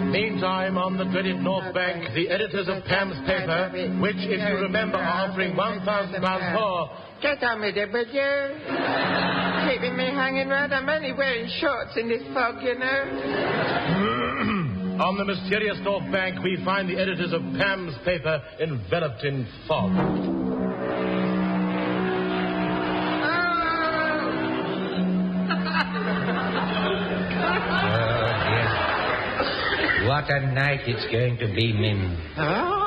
Meantime, on the dreaded North Bank, the editors of Pam's paper, which, if you remember, are offering £1,000 for... Get on with it, would you? Keeping me hanging round. I'm only wearing shorts in this fog, you know. On the mysterious North Bank, we find the editors of Pam's paper enveloped in fog. What a night it's going to be, Mim. Oh?